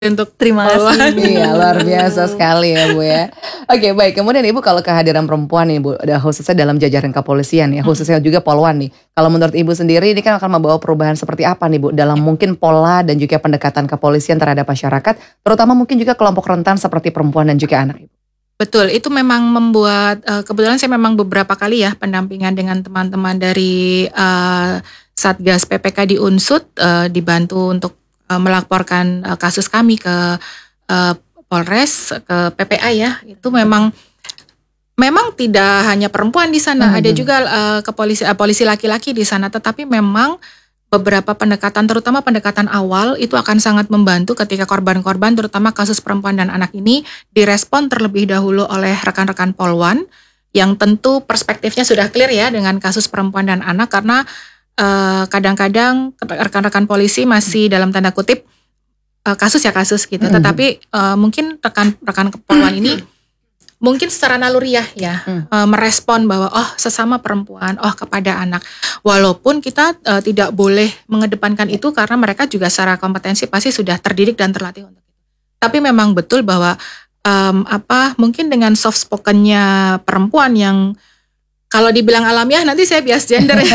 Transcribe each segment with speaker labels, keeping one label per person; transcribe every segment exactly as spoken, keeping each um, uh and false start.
Speaker 1: untuk
Speaker 2: Terima
Speaker 1: Polwan.
Speaker 2: kasih.
Speaker 3: Iya, luar biasa sekali ya Bu ya. Oke baik, kemudian Ibu kalau kehadiran perempuan nih Bu, ada khususnya dalam jajaran kepolisian ya, khususnya juga Polwan nih. Kalau menurut Ibu sendiri ini kan akan membawa perubahan seperti apa nih Bu dalam mungkin pola dan juga pendekatan kepolisian terhadap masyarakat, terutama mungkin juga kelompok rentan seperti perempuan dan juga anak Ibu.
Speaker 1: Betul, itu memang membuat uh, kebetulan saya memang beberapa kali ya pendampingan dengan teman-teman dari uh, Satgas P P K di Unsut, uh, dibantu untuk uh, melaporkan uh, kasus kami ke uh, Polres, ke P P A ya. Itu memang memang tidak hanya perempuan di sana,
Speaker 3: Hmm.
Speaker 1: ada juga uh, kepolisi uh, polisi laki-laki di sana, tetapi memang beberapa pendekatan, terutama pendekatan awal itu akan sangat membantu ketika korban-korban, terutama kasus perempuan dan anak ini direspon terlebih dahulu oleh rekan-rekan Polwan yang tentu perspektifnya sudah clear ya dengan kasus perempuan dan anak, karena eh, kadang-kadang rekan-rekan polisi masih dalam tanda kutip eh, kasus ya kasus gitu,
Speaker 3: Mhm.
Speaker 1: tetapi eh, mungkin rekan-rekan Polwan ini mungkin secara naluriah ya
Speaker 3: Hmm.
Speaker 1: eh, merespon bahwa oh sesama perempuan, oh kepada anak. Walaupun kita eh, tidak boleh mengedepankan itu karena mereka juga secara kompetensi pasti sudah terdidik dan terlatih untuk itu. Tapi memang betul bahwa em, apa mungkin dengan soft spokennya perempuan yang kalau dibilang alamiah nanti saya bias gender ya.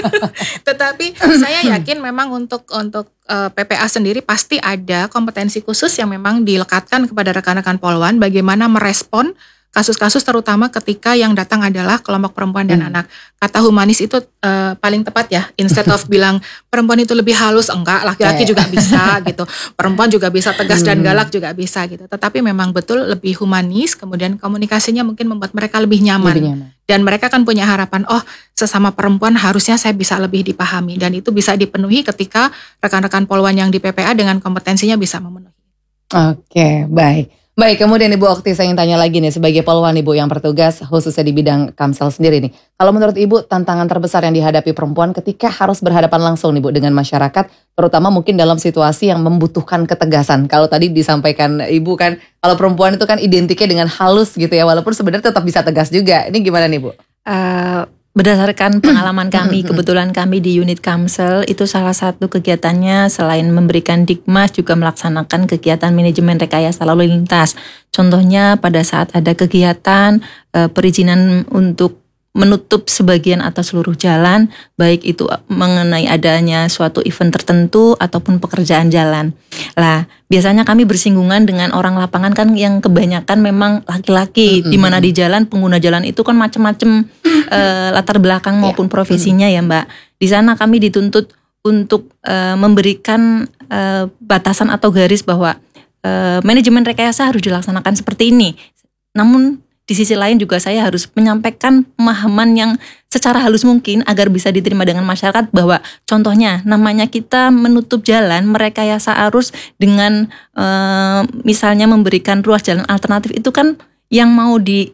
Speaker 1: Tetapi saya yakin memang untuk untuk eh, P P A sendiri pasti ada kompetensi khusus yang memang dilekatkan kepada rekan-rekan Polwan bagaimana merespon kasus-kasus terutama ketika yang datang adalah kelompok perempuan dan
Speaker 3: Hmm.
Speaker 1: anak. Kata humanis itu eh, paling tepat ya. Instead of bilang perempuan itu lebih halus, enggak, laki-laki
Speaker 3: Eh.
Speaker 1: juga bisa gitu. Perempuan juga bisa tegas dan
Speaker 3: Hmm.
Speaker 1: galak juga bisa gitu. Tetapi memang betul lebih humanis, kemudian komunikasinya mungkin membuat mereka lebih nyaman.
Speaker 3: Lebih nyaman.
Speaker 1: Dan mereka kan punya harapan, oh sesama perempuan harusnya saya bisa lebih dipahami. Dan itu bisa dipenuhi ketika rekan-rekan Polwan yang di P P A dengan kompetensinya bisa memenuhi.
Speaker 3: Oke, baik. Baik, kemudian Ibu Okti saya ingin tanya lagi nih sebagai Polwan Ibu yang bertugas khususnya di bidang Kamsel sendiri nih. Kalau menurut Ibu tantangan terbesar yang dihadapi perempuan ketika harus berhadapan langsung nih Bu dengan masyarakat, terutama mungkin dalam situasi yang membutuhkan ketegasan. Kalau tadi disampaikan Ibu kan, kalau perempuan itu kan identiknya dengan halus gitu ya, walaupun sebenarnya tetap bisa tegas juga. Ini gimana nih Bu?
Speaker 2: Eh, berdasarkan pengalaman kami, kebetulan kami di unit Kamsel itu salah satu kegiatannya selain memberikan dikmas juga melaksanakan kegiatan manajemen rekayasa lalu lintas. Contohnya pada saat ada kegiatan eh, perizinan untuk menutup sebagian atau seluruh jalan, baik itu mengenai adanya suatu event tertentu ataupun pekerjaan jalan. Lah, biasanya kami bersinggungan dengan orang lapangan kan yang kebanyakan memang laki-laki,
Speaker 3: Mm-mm.
Speaker 2: di mana di jalan pengguna jalan itu kan macam-macam eh, latar belakang maupun profesinya ya Mbak. Di sana kami dituntut untuk eh, memberikan eh, batasan atau garis bahwa eh, manajemen rekayasa harus dilaksanakan seperti ini. Namun di sisi lain juga saya harus menyampaikan pemahaman yang secara halus mungkin agar bisa diterima dengan masyarakat bahwa contohnya namanya kita menutup jalan, merekayasa arus dengan e, misalnya memberikan ruas jalan alternatif itu kan yang mau di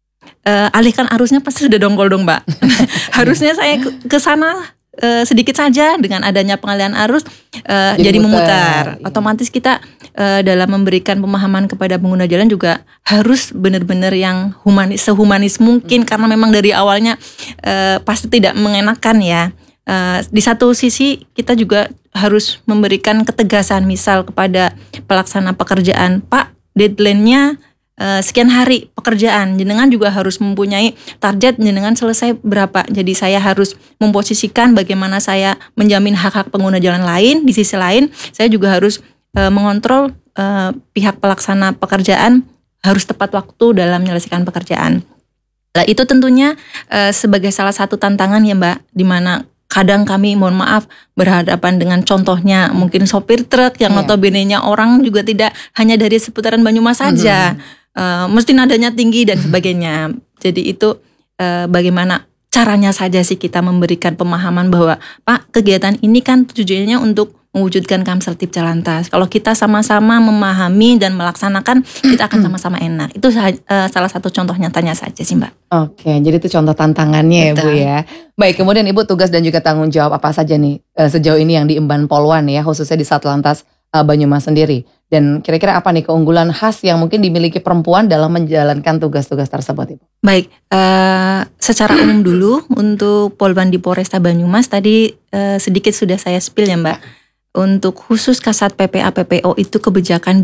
Speaker 2: e, alihkan arusnya pasti sudah dongkol dong Mbak. Harusnya saya ke, ke sana e, sedikit saja dengan adanya pengalihan arus e,
Speaker 3: Jadi
Speaker 2: jadi,
Speaker 3: muter.
Speaker 2: memutar.
Speaker 3: Iya.
Speaker 2: Otomatis kita e, dalam memberikan pemahaman kepada pengguna jalan juga harus benar-benar yang humanis, sehumanis mungkin karena memang dari awalnya e, pasti tidak mengenakan ya. E, di satu sisi kita juga harus memberikan ketegasan misal kepada pelaksana pekerjaan, Pak deadline-nya e, sekian hari pekerjaan, jenengan juga harus mempunyai target jenengan selesai berapa. Jadi saya harus memposisikan bagaimana saya menjamin hak-hak pengguna jalan lain. Di sisi lain saya juga harus e, mengontrol e, pihak pelaksana pekerjaan harus tepat waktu dalam menyelesaikan pekerjaan. Nah, itu tentunya e, sebagai salah satu tantangan ya Mbak, di mana kadang kami mohon maaf berhadapan dengan contohnya mungkin sopir truk yang
Speaker 3: Iya.
Speaker 2: notabene-nya orang juga tidak hanya dari seputaran Banyumas saja, e, mesti nadanya tinggi dan sebagainya. Jadi itu e, bagaimana caranya saja sih kita memberikan pemahaman bahwa Pak kegiatan ini kan tujuannya untuk mewujudkan Kamsel Tipjalantas. Kalau kita sama-sama memahami dan melaksanakan, kita akan sama-sama enak. Itu uh, salah satu contoh nyatanya saja sih Mbak.
Speaker 3: Oke, jadi itu contoh tantangannya ya Bu
Speaker 2: Betul.
Speaker 3: ya. Baik, kemudian Ibu tugas dan juga tanggung jawab apa saja nih eh, sejauh ini yang diemban Polwan ya, khususnya di Satlantas eh, Banyumas sendiri. Dan kira-kira apa nih keunggulan khas yang mungkin dimiliki perempuan dalam menjalankan tugas-tugas tersebut Ibu?
Speaker 2: Baik, uh, secara umum dulu untuk Polwan di Polresta Banyumas tadi uh, sedikit sudah saya spill ya Mbak. untuk khusus Kasat P P A P P O itu kebijakan